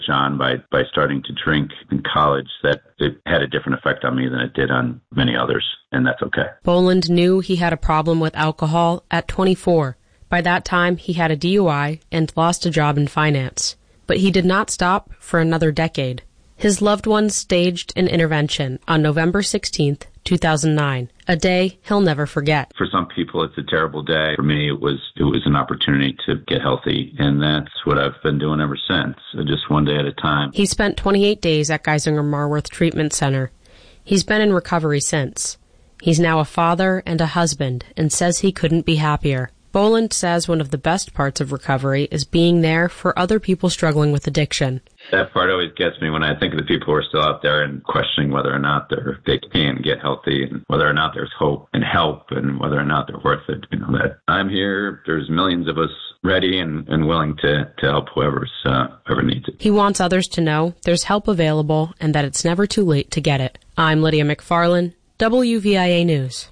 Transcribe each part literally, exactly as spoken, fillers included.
John, by, by starting to drink in college, that it had a different effect on me than it did on many others, and that's okay. Boland knew he had a problem with alcohol at twenty-four. By that time, he had a D U I and lost a job in finance. But he did not stop for another decade. His loved ones staged an intervention on November sixteenth, two thousand nine, a day he'll never forget. For some people, it's a terrible day. For me, it was it was an opportunity to get healthy, and that's what I've been doing ever since, just one day at a time. He spent twenty-eight days at Geisinger Marworth Treatment Center. He's been in recovery since. He's now a father and a husband and says he couldn't be happier. Boland says one of the best parts of recovery is being there for other people struggling with addiction. That part always gets me when I think of the people who are still out there and questioning whether or not they're, they can get healthy and whether or not there's hope and help and whether or not they're worth it. You know, that I'm here, there's millions of us ready and, and willing to, to help whoever's, uh, whoever needs it. He wants others to know there's help available and that it's never too late to get it. I'm Lydia McFarlane, W V I A News.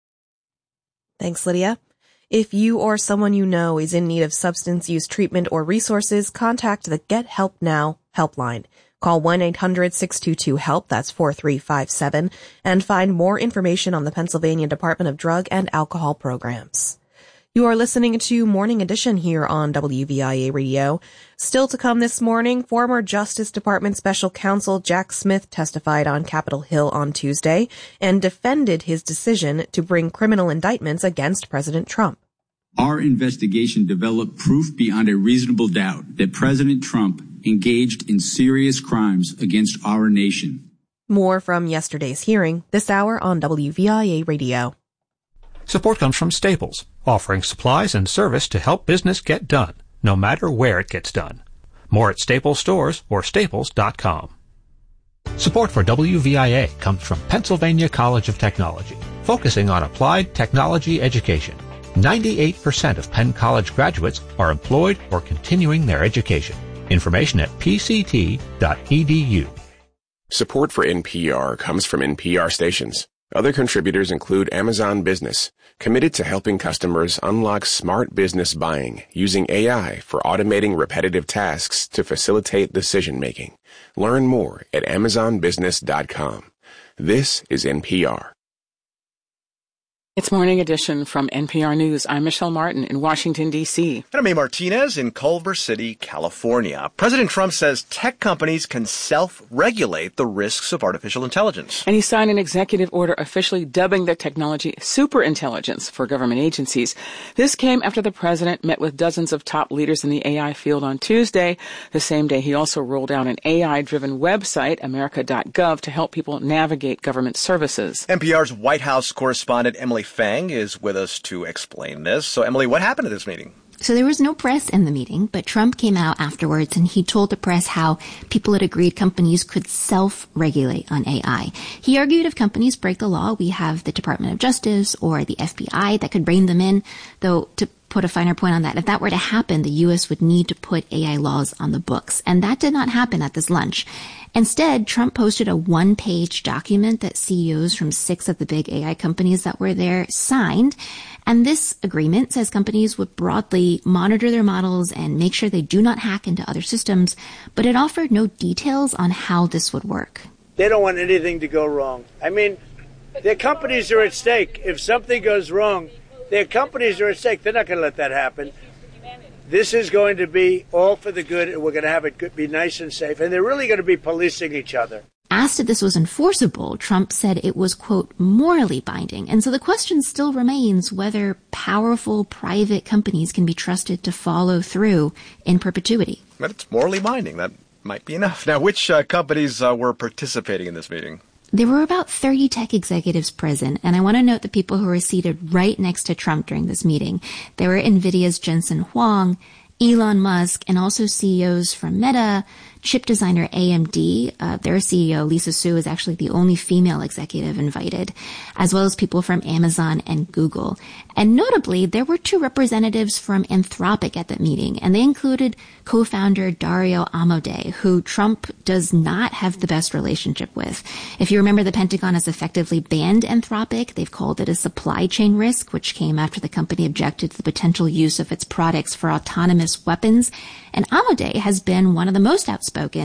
Thanks, Lydia. If you or someone you know is in need of substance use treatment or resources, contact the Get Help Now helpline. Call one eight hundred six two two HELP, that's four three five seven, and find more information on the Pennsylvania Department of Drug and Alcohol programs. You are listening to Morning Edition here on W V I A Radio. Still to come this morning, former Justice Department Special Counsel Jack Smith testified on Capitol Hill on Tuesday and defended his decision to bring criminal indictments against President Trump. Our investigation developed proof beyond a reasonable doubt that President Trump engaged in serious crimes against our nation. More from yesterday's hearing this hour on W V I A Radio. Support comes from Staples, offering supplies and service to help business get done, no matter where it gets done. More at Staples stores or staples dot com. Support for W V I A comes from Pennsylvania College of Technology, focusing on applied technology education. ninety-eight percent of Penn College graduates are employed or continuing their education. Information at p c t dot e d u. Support for N P R comes from N P R stations. Other contributors include Amazon Business, committed to helping customers unlock smart business buying using A I for automating repetitive tasks to facilitate decision-making. Learn more at amazon business dot com. This is N P R. It's Morning Edition from N P R News. I'm Michelle Martin in Washington, D C. And I'm A. Martinez in Culver City, California. President Trump says tech companies can self-regulate the risks of artificial intelligence. And he signed an executive order officially dubbing the technology superintelligence for government agencies. This came after the president met with dozens of top leaders in the A I field on Tuesday. The same day, he also rolled out an A I-driven website, america dot gov, to help people navigate government services. N P R's White House correspondent Emily Fang is with us to explain this. So, Emily, what happened at this meeting? So there was no press in the meeting, but Trump came out afterwards and he told the press how people had agreed companies could self-regulate on A I. He argued if companies break the law, we have the Department of Justice or the F B I that could rein them in, though to put a finer point on that, if that were to happen, the U S would need to put A I laws on the books. And that did not happen at this lunch. Instead, Trump posted a one-page document that C E Os from six of the big A I companies that were there signed. And this agreement says companies would broadly monitor their models and make sure they do not hack into other systems, but it offered no details on how this would work. They don't want anything to go wrong. I mean, their companies are at stake. If something goes wrong, their companies are at stake. They're not going to let that happen. This is going to be all for the good, and we're going to have it be nice and safe. And they're really going to be policing each other. Asked if this was enforceable, Trump said it was, quote, morally binding. And so the question still remains whether powerful private companies can be trusted to follow through in perpetuity. But it's morally binding. That might be enough. Now, which uh, companies uh, were participating in this meeting? There were about thirty tech executives present, and I want to note the people who were seated right next to Trump during this meeting. There were NVIDIA's Jensen Huang, Elon Musk, and also C E Os from Meta, chip designer A M D. Uh, their C E O, Lisa Su, is actually the only female executive invited, as well as people from Amazon and Google. And notably, there were two representatives from Anthropic at that meeting, and they included co-founder Dario Amodei, who Trump does not have the best relationship with. If you remember, the Pentagon has effectively banned Anthropic. They've called it a supply chain risk, which came after the company objected to the potential use of its products for autonomous weapons. And Amodei has been one of the most outspoken